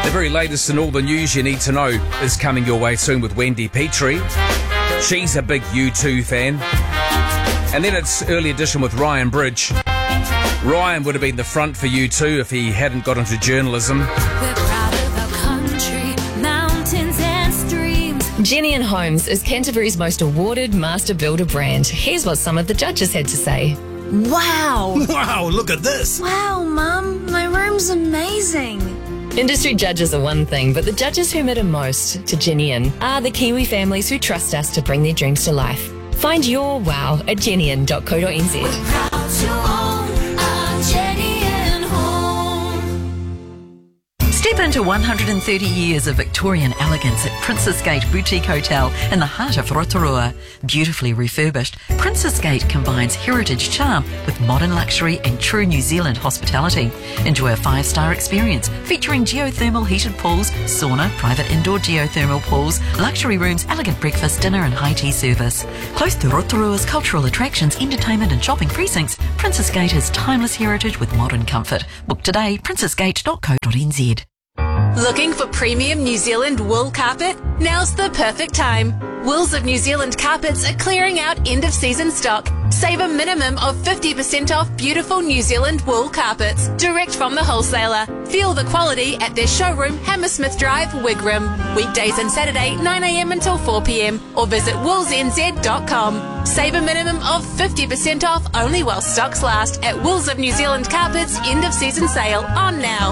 The very latest in all the news you need to know is coming your way soon with Wendy Petrie. She's a big U2 fan. And then it's Early Edition with Ryan Bridge. Ryan would have been the front for U2 if he hadn't got into journalism. We're proud of our country, mountains and streams. Jenny & Homes is Canterbury's most awarded master builder brand. Here's what some of the judges had to say. Wow! Wow, look at this! Wow, Mum, my room's amazing. Industry judges are one thing, but the judges who matter most to Jenny are the Kiwi families who trust us to bring their dreams to life. Find your wow at jennyin.co.nz. Proud to own our Jenny and Home. Step into 130 years of Victorian elegance at Princess Gate Boutique Hotel in the heart of Rotorua. Beautifully refurbished, Princess Gate combines heritage charm with modern luxury and true New Zealand hospitality. Enjoy a 5-star experience featuring geothermal heated pools, sauna, private indoor geothermal pools, luxury rooms, elegant breakfast, dinner and high tea service. Close to Rotorua's cultural attractions, entertainment and shopping precincts, Princess Gate has timeless heritage with modern comfort. Book today, princessgate.co.nz. Looking for premium New Zealand wool carpet? Now's the perfect time. Wools of New Zealand Carpets are clearing out end-of-season stock. Save a minimum of 50% off beautiful New Zealand wool carpets, direct from the wholesaler. Feel the quality at their showroom, Hammersmith Drive, Wigram. Weekdays and Saturday, 9am until 4pm, or visit woolsnz.com. Save a minimum of 50% off only while stocks last at Wools of New Zealand Carpets end-of-season sale on now.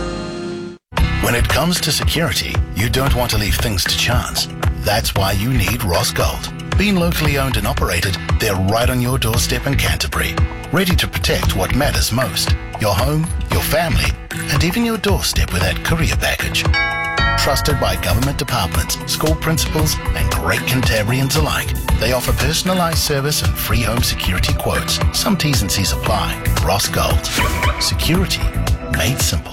When it comes to security, you don't want to leave things to chance. That's why you need Ross Gold. Being locally owned and operated, they're right on your doorstep in Canterbury, ready to protect what matters most. Your home, your family, and even your doorstep with that courier package. Trusted by government departments, school principals, and great Cantabrians alike, they offer personalised service and free home security quotes. Some T's and C's apply. Ross Gold. Security made simple.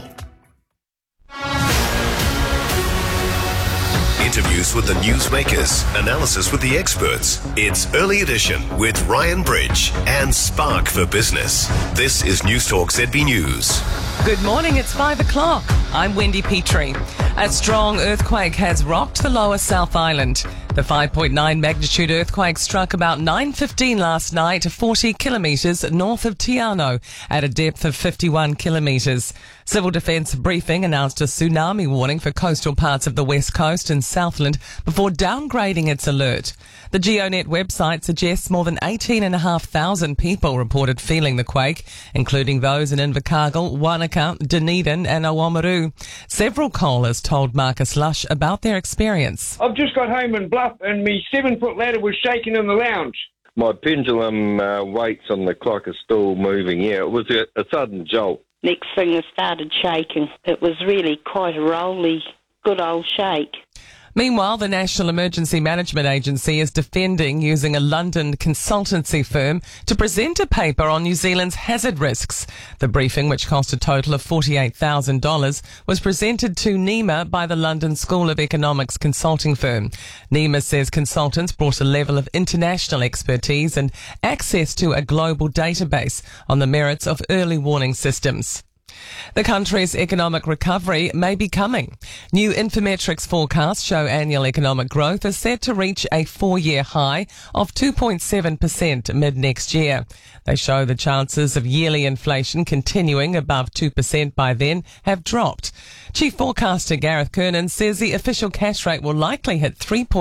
Interviews with the newsmakers, analysis with the experts. It's Early Edition with Ryan Bridge and Spark for Business. This is News Talk ZB News. Good morning, it's 5 o'clock. I'm Wendy Petrie. A strong earthquake has rocked the lower South Island. The 5.9 magnitude earthquake struck about 9:15 last night, 40 kilometres north of Tiano, at a depth of 51 kilometres. Civil Defence Briefing announced a tsunami warning for coastal parts of the west coast and Southland before downgrading its alert. The GeoNet website suggests more than 18,500 people reported feeling the quake, including those in Invercargill, Wanaka, Dunedin and Oamaru. Several callers told Marcus Lush about their experience. I've just got home in Bluff and my 7-foot ladder was shaking in the lounge. My pendulum weights on the clock are still moving. Yeah, it was a sudden jolt. Next thing it started shaking. It was really quite a rolly, good old shake. Meanwhile, the National Emergency Management Agency is defending using a London consultancy firm to present a paper on New Zealand's hazard risks. The briefing, which cost a total of $48,000, was presented to NEMA by the London School of Economics consulting firm. NEMA says consultants brought a level of international expertise and access to a global database on the merits of early warning systems. The country's economic recovery may be coming. New Infometrics forecasts show annual economic growth is set to reach a 4-year high of 2.7% mid-next year. They show the chances of yearly inflation continuing above 2% by then have dropped. Chief forecaster Gareth Kernan says the official cash rate will likely hit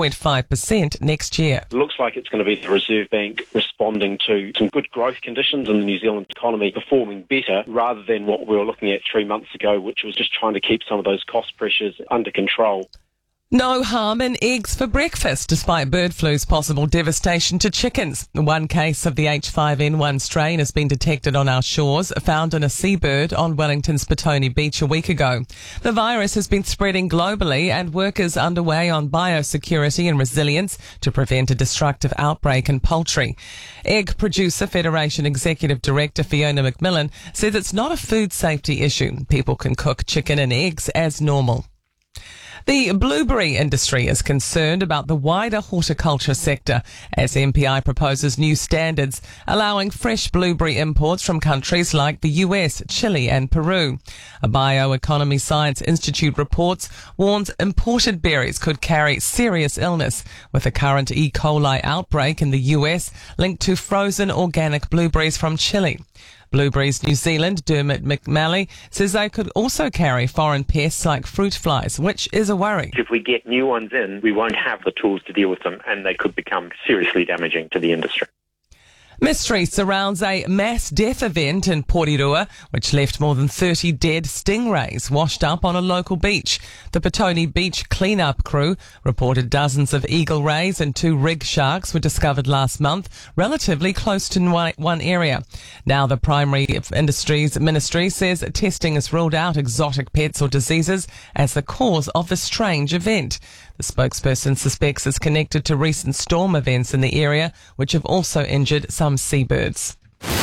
3.5% next year. It looks like it's going to be the Reserve Bank responding to some good growth conditions in the New Zealand economy, performing better rather than what we were looking at 3 months ago, which was just trying to keep some of those cost pressures under control. No harm in eggs for breakfast, despite bird flu's possible devastation to chickens. One case of the H5N1 strain has been detected on our shores, found in a seabird on Wellington's Petone Beach a week ago. The virus has been spreading globally, and work is underway on biosecurity and resilience to prevent a destructive outbreak in poultry. Egg Producer Federation Executive Director Fiona McMillan says it's not a food safety issue. People can cook chicken and eggs as normal. The blueberry industry is concerned about the wider horticulture sector as MPI proposes new standards allowing fresh blueberry imports from countries like the US, Chile and Peru. A Bioeconomy Science Institute report warns imported berries could carry serious illness, with the current E. coli outbreak in the US linked to frozen organic blueberries from Chile. Blueberries New Zealand, Dermot McMalley, says they could also carry foreign pests like fruit flies, which is a worry. If we get new ones in, we won't have the tools to deal with them, and they could become seriously damaging to the industry. Mystery surrounds a mass death event in Porirua, which left more than 30 dead stingrays washed up on a local beach. The Petone Beach cleanup crew reported dozens of eagle rays and 2 rig sharks were discovered last month, relatively close to one area. Now the Primary Industries Ministry says testing has ruled out exotic pets or diseases as the cause of the strange event. The spokesperson suspects it's connected to recent storm events in the area, which have also injured some seabirds.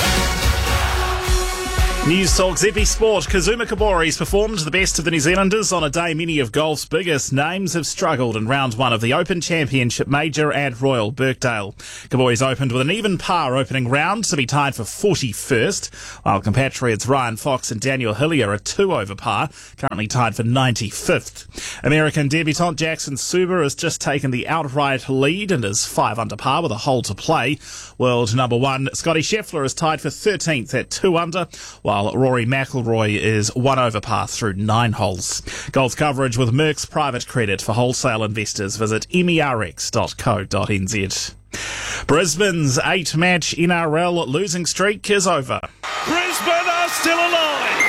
News Talk ZB Sport. Kazuma Kabori's performed the best of the New Zealanders on a day many of golf's biggest names have struggled in round 1 of the Open Championship Major at Royal Birkdale. Kabori's opened with an even par opening round to be tied for 41st, while compatriots Ryan Fox and Daniel Hillier are 2 over par, currently tied for 95th. American debutant Jackson Suber has just taken the outright lead and is 5 under par with a hole to play. World number 1 Scotty Scheffler is tied for 13th at 2 under, while Rory McIlroy is 1 over par through 9 holes. Golf coverage with Merck's private credit for wholesale investors. Visit merx.co.nz. Brisbane's 8-match NRL losing streak is over. Brisbane are still alive.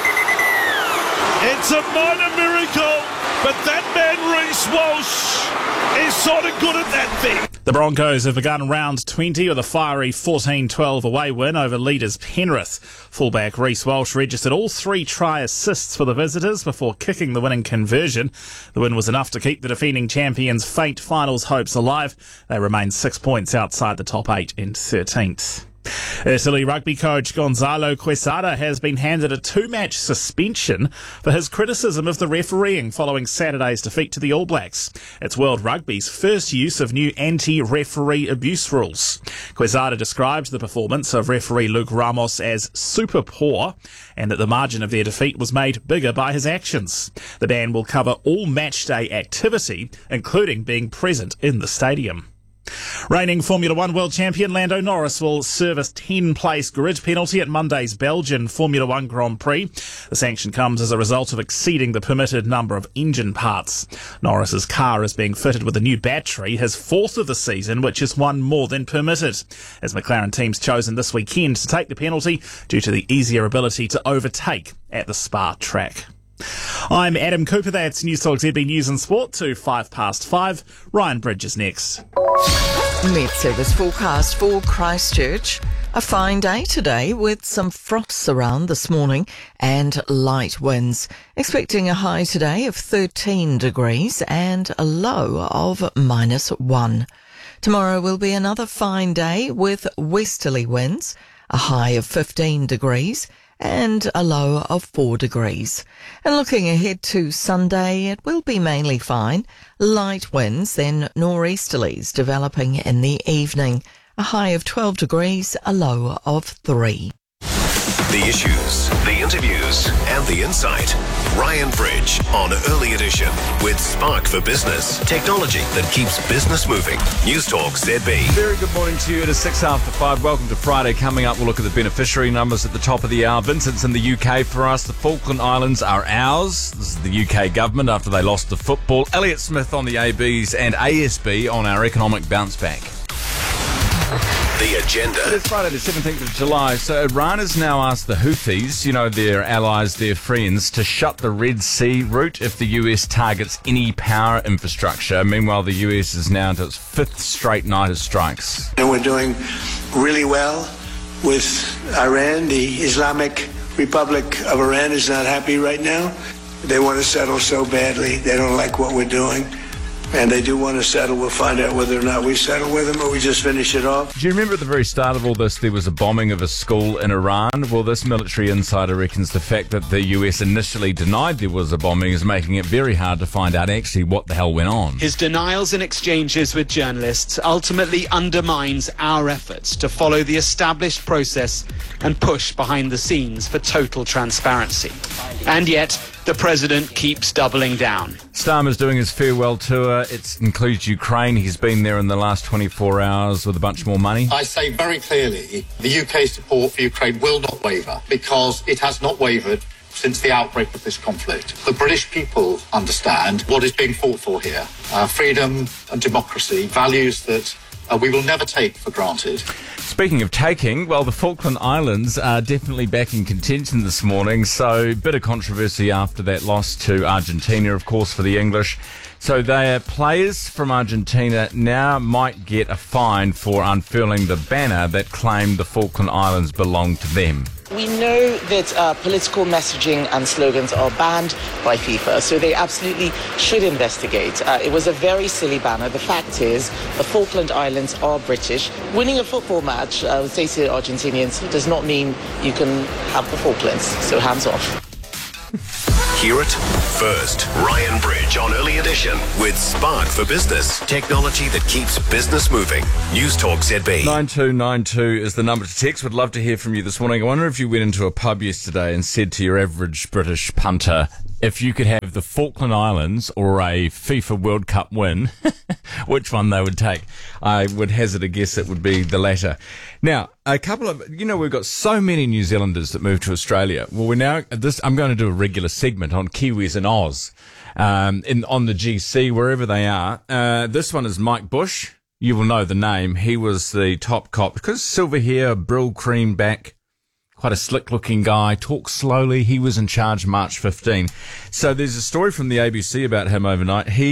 It's a minor miracle, but that man Reece Walsh is sort of good at that thing. The Broncos have begun round 20 with a fiery 14-12 away win over leaders Penrith. Fullback Reece Walsh registered all 3 try assists for the visitors before kicking the winning conversion. The win was enough to keep the defending champions' faint finals hopes alive. They remain 6 points outside the top 8 in 13th. Italy rugby coach Gonzalo Quesada has been handed a 2-match suspension for his criticism of the refereeing following Saturday's defeat to the All Blacks. It's World Rugby's first use of new anti-referee abuse rules. Quesada described the performance of referee Luke Ramos as super poor and that the margin of their defeat was made bigger by his actions. The ban will cover all matchday activity, including being present in the stadium. Reigning Formula 1 world champion Lando Norris will serve a 10-place grid penalty at Monday's Belgian Formula 1 Grand Prix. The sanction comes as a result of exceeding the permitted number of engine parts. Norris's car is being fitted with a new battery, his 4th of the season, which is one more than permitted, as McLaren team's chosen this weekend to take the penalty due to the easier ability to overtake at the Spa track. I'm Adam Cooper. That's News Talk ZB News and Sport to 5:05. Ryan Bridge is next. Met Service forecast for Christchurch. A fine day today with some frosts around this morning and light winds. Expecting a high today of 13 degrees and a low of -1. Tomorrow will be another fine day with westerly winds, a high of 15 degrees and a low of 4 degrees. And looking ahead to Sunday, it will be mainly fine. Light winds, then nor'easterlies developing in the evening. A high of 12 degrees, a low of 3. The issues, the interviews, and the insight. Ryan Bridge on Early Edition with Spark for Business. Technology that keeps business moving. News Talk ZB. Very good morning to you. It is 5:06. Welcome to Friday. Coming up, we'll look at the beneficiary numbers at the top of the hour. Vincent's in the UK for us. The Falkland Islands are ours. This is the UK government after they lost the football. Elliot Smith on the ABs and ASB on our economic bounce back. The agenda. It is Friday the 17th of July. So Iran has now asked the Houthis, their allies, their friends, to shut the Red Sea route if the US targets any power infrastructure. Meanwhile, the US is now into its 5th straight night of strikes. And we're doing really well with Iran. The Islamic Republic of Iran is not happy right now. They want to settle so badly. They don't like what we're doing. and they do want to settle. We'll find out whether or not we settle with them or we just finish it off. Do you remember at the very start of all this, there was a bombing of a school in Iran? Well, this military insider reckons the fact that the US initially denied there was a bombing is making it very hard to find out actually what the hell went on. His denials and exchanges with journalists ultimately undermines our efforts to follow the established process and push behind the scenes for total transparency. And yet, the president keeps doubling down. Starmer's doing his farewell tour. It includes Ukraine. He's been there in the last 24 hours with a bunch more money. I say very clearly, the UK's support for Ukraine will not waver, because it has not wavered since the outbreak of this conflict. The British people understand what is being fought for here. Freedom and democracy, values that we will never take for granted. Speaking of taking, well, the Falkland Islands are definitely back in contention this morning, so bit of controversy after that loss to Argentina, of course, for the English. So their players from Argentina now might get a fine for unfurling the banner that claimed the Falkland Islands belonged to them. We know that political messaging and slogans are banned by FIFA, so they absolutely should investigate. It was a very silly banner. The fact is, the Falkland Islands are British. Winning a football match, I would say to Argentinians, does not mean you can have the Falklands, so hands off. Hear it first. Ryan Bridge on Early Edition with Spark for Business. Technology that keeps business moving. News Talk ZB. 9292 is the number to text. Would love to hear from you this morning. I wonder if you went into a pub yesterday and said to your average British punter, if you could have the Falkland Islands or a FIFA World Cup win, which one they would take. I would hazard a guess it would be the latter. Now, a couple of, we've got so many New Zealanders that moved to Australia. Well, I'm going to do a regular segment on Kiwis in Oz, on the GC, wherever they are. This one is Mike Bush. You will know the name. He was the top cop because silver hair, brill cream back. Quite a slick-looking guy, talks slowly. He was in charge March 15. So there's a story from the ABC about him overnight. He